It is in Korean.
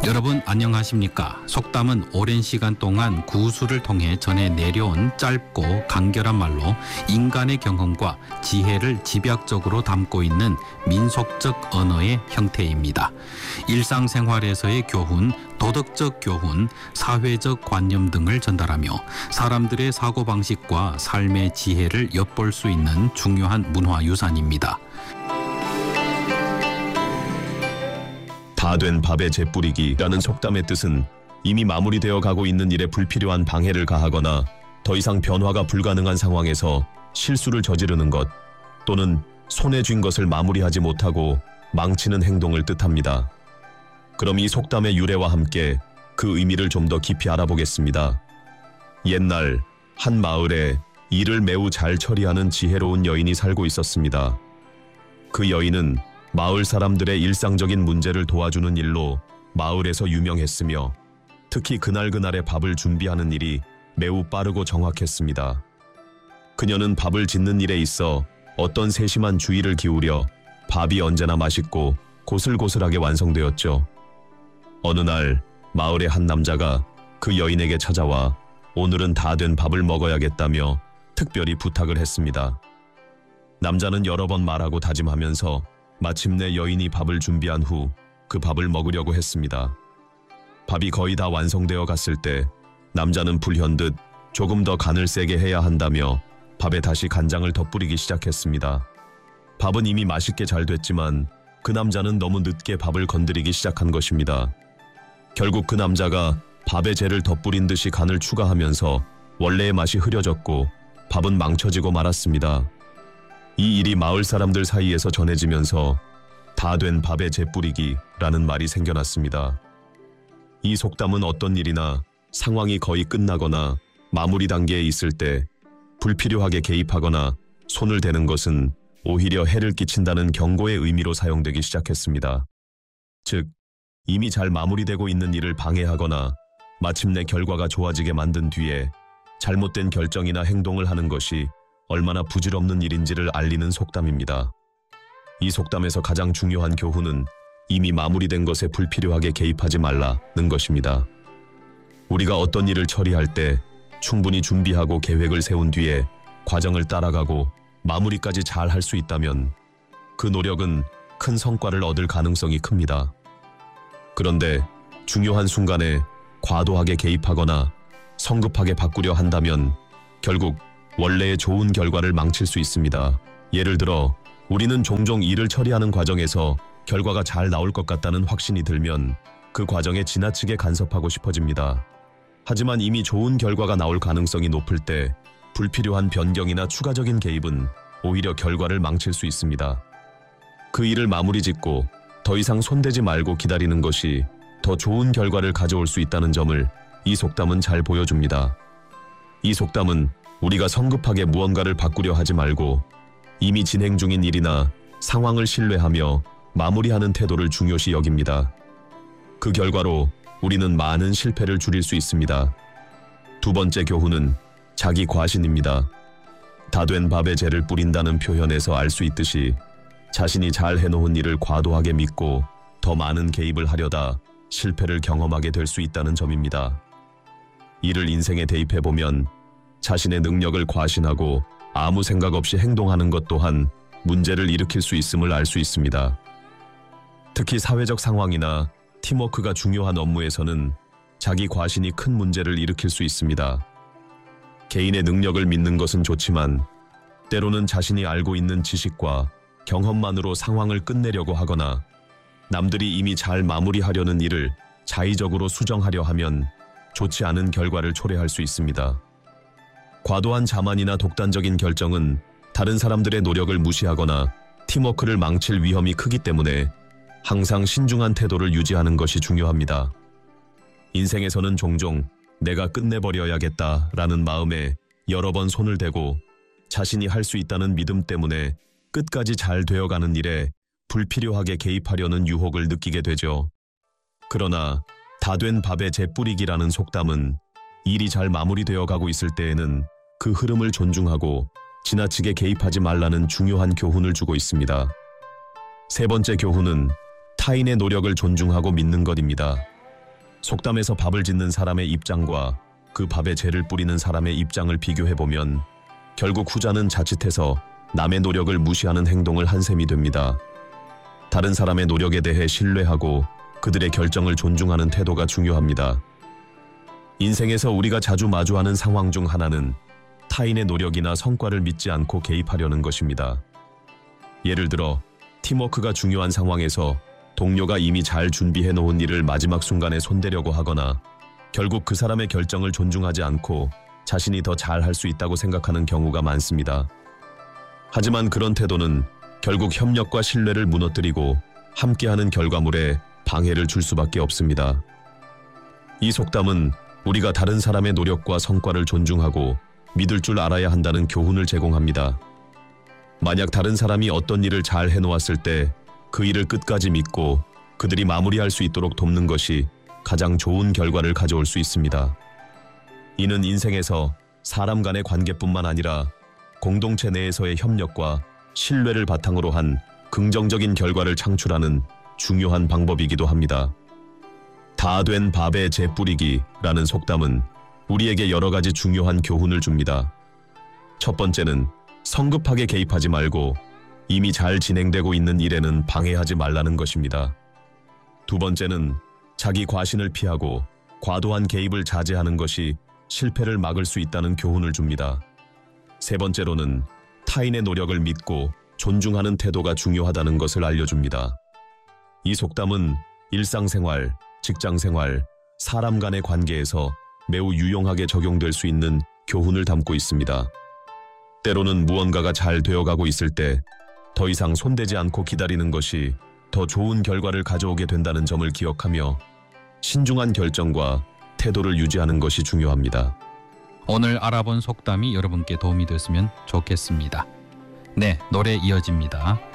여러분 안녕하십니까? 속담은 오랜 시간 동안 구술을 통해 전해 내려온 짧고 간결한 말로 인간의 경험과 지혜를 집약적으로 담고 있는 민속적 언어의 형태입니다. 일상생활에서의 교훈, 도덕적 교훈, 사회적 관념 등을 전달하며 사람들의 사고방식과 삶의 지혜를 엿볼 수 있는 중요한 문화유산입니다. 다 된 밥에 재 뿌리기라는 속담의 뜻은 이미 마무리되어 가고 있는 일에 불필요한 방해를 가하거나 더 이상 변화가 불가능한 상황에서 실수를 저지르는 것 또는 손에 쥔 것을 마무리하지 못하고 망치는 행동을 뜻합니다. 그럼 이 속담의 유래와 함께 그 의미를 좀 더 깊이 알아보겠습니다. 옛날 한 마을에 일을 매우 잘 처리하는 지혜로운 여인이 살고 있었습니다. 그 여인은 마을 사람들의 일상적인 문제를 도와주는 일로 마을에서 유명했으며 특히 그날그날의 밥을 준비하는 일이 매우 빠르고 정확했습니다. 그녀는 밥을 짓는 일에 있어 어떤 세심한 주의를 기울여 밥이 언제나 맛있고 고슬고슬하게 완성되었죠. 어느 날 마을의 한 남자가 그 여인에게 찾아와 오늘은 다 된 밥을 먹어야겠다며 특별히 부탁을 했습니다. 남자는 여러 번 말하고 다짐하면서 마침내 여인이 밥을 준비한 후 그 밥을 먹으려고 했습니다. 밥이 거의 다 완성되어 갔을 때 남자는 불현듯 조금 더 간을 세게 해야 한다며 밥에 다시 간장을 덧뿌리기 시작했습니다. 밥은 이미 맛있게 잘 됐지만 그 남자는 너무 늦게 밥을 건드리기 시작한 것입니다. 결국 그 남자가 밥에 재를 덧뿌린 듯이 간을 추가하면서 원래의 맛이 흐려졌고 밥은 망쳐지고 말았습니다. 이 일이 마을 사람들 사이에서 전해지면서 다 된 밥에 재 뿌리기라는 말이 생겨났습니다. 이 속담은 어떤 일이나 상황이 거의 끝나거나 마무리 단계에 있을 때 불필요하게 개입하거나 손을 대는 것은 오히려 해를 끼친다는 경고의 의미로 사용되기 시작했습니다. 즉, 이미 잘 마무리되고 있는 일을 방해하거나 마침내 결과가 좋아지게 만든 뒤에 잘못된 결정이나 행동을 하는 것이 얼마나 부질없는 일인지를 알리는 속담입니다. 이 속담에서 가장 중요한 교훈은 이미 마무리된 것에 불필요하게 개입하지 말라는 것입니다. 우리가 어떤 일을 처리할 때 충분히 준비하고 계획을 세운 뒤에 과정을 따라가고 마무리까지 잘 할 수 있다면 그 노력은 큰 성과를 얻을 가능성이 큽니다. 그런데 중요한 순간에 과도하게 개입하거나 성급하게 바꾸려 한다면 결국 원래의 좋은 결과를 망칠 수 있습니다. 예를 들어 우리는 종종 일을 처리하는 과정에서 결과가 잘 나올 것 같다는 확신이 들면 그 과정에 지나치게 간섭하고 싶어집니다. 하지만 이미 좋은 결과가 나올 가능성이 높을 때 불필요한 변경이나 추가적인 개입은 오히려 결과를 망칠 수 있습니다. 그 일을 마무리 짓고 더 이상 손대지 말고 기다리는 것이 더 좋은 결과를 가져올 수 있다는 점을 이 속담은 잘 보여줍니다. 이 속담은 우리가 성급하게 무언가를 바꾸려 하지 말고 이미 진행 중인 일이나 상황을 신뢰하며 마무리하는 태도를 중요시 여깁니다. 그 결과로 우리는 많은 실패를 줄일 수 있습니다. 두 번째 교훈은 자기 과신입니다. 다 된 밥에 재를 뿌린다는 표현에서 알 수 있듯이 자신이 잘 해놓은 일을 과도하게 믿고 더 많은 개입을 하려다 실패를 경험하게 될 수 있다는 점입니다. 이를 인생에 대입해보면 자신의 능력을 과신하고 아무 생각 없이 행동하는 것 또한 문제를 일으킬 수 있음을 알 수 있습니다. 특히 사회적 상황이나 팀워크가 중요한 업무에서는 자기 과신이 큰 문제를 일으킬 수 있습니다. 개인의 능력을 믿는 것은 좋지만 때로는 자신이 알고 있는 지식과 경험만으로 상황을 끝내려고 하거나 남들이 이미 잘 마무리하려는 일을 자의적으로 수정하려 하면 좋지 않은 결과를 초래할 수 있습니다. 과도한 자만이나 독단적인 결정은 다른 사람들의 노력을 무시하거나 팀워크를 망칠 위험이 크기 때문에 항상 신중한 태도를 유지하는 것이 중요합니다. 인생에서는 종종 내가 끝내버려야겠다라는 마음에 여러 번 손을 대고 자신이 할 수 있다는 믿음 때문에 끝까지 잘 되어가는 일에 불필요하게 개입하려는 유혹을 느끼게 되죠. 그러나 다 된 밥에 재 뿌리기라는 속담은 일이 잘 마무리되어 가고 있을 때에는 그 흐름을 존중하고 지나치게 개입하지 말라는 중요한 교훈을 주고 있습니다. 세 번째 교훈은 타인의 노력을 존중하고 믿는 것입니다. 속담에서 밥을 짓는 사람의 입장과 그 밥에 재를 뿌리는 사람의 입장을 비교해보면 결국 후자는 자칫해서 남의 노력을 무시하는 행동을 한 셈이 됩니다. 다른 사람의 노력에 대해 신뢰하고 그들의 결정을 존중하는 태도가 중요합니다. 인생에서 우리가 자주 마주하는 상황 중 하나는 타인의 노력이나 성과를 믿지 않고 개입하려는 것입니다. 예를 들어 팀워크가 중요한 상황에서 동료가 이미 잘 준비해 놓은 일을 마지막 순간에 손대려고 하거나 결국 그 사람의 결정을 존중하지 않고 자신이 더 잘할 수 있다고 생각하는 경우가 많습니다. 하지만 그런 태도는 결국 협력과 신뢰를 무너뜨리고 함께하는 결과물에 방해를 줄 수밖에 없습니다. 이 속담은 우리가 다른 사람의 노력과 성과를 존중하고 믿을 줄 알아야 한다는 교훈을 제공합니다. 만약 다른 사람이 어떤 일을 잘 해놓았을 때 그 일을 끝까지 믿고 그들이 마무리할 수 있도록 돕는 것이 가장 좋은 결과를 가져올 수 있습니다. 이는 인생에서 사람 간의 관계뿐만 아니라 공동체 내에서의 협력과 신뢰를 바탕으로 한 긍정적인 결과를 창출하는 중요한 방법이기도 합니다. 다 된 밥에 재 뿌리기라는 속담은 우리에게 여러 가지 중요한 교훈을 줍니다. 첫 번째는 성급하게 개입하지 말고 이미 잘 진행되고 있는 일에는 방해하지 말라는 것입니다. 두 번째는 자기 과신을 피하고 과도한 개입을 자제하는 것이 실패를 막을 수 있다는 교훈을 줍니다. 세 번째로는 타인의 노력을 믿고 존중하는 태도가 중요하다는 것을 알려줍니다. 이 속담은 일상생활, 직장생활, 사람 간의 관계에서 매우 유용하게 적용될 수 있는 교훈을 담고 있습니다. 때로는 무언가가 잘 되어가고 있을 때 더 이상 손대지 않고 기다리는 것이 더 좋은 결과를 가져오게 된다는 점을 기억하며 신중한 결정과 태도를 유지하는 것이 중요합니다. 오늘 알아본 속담이 여러분께 도움이 됐으면 좋겠습니다. 네, 노래 이어집니다.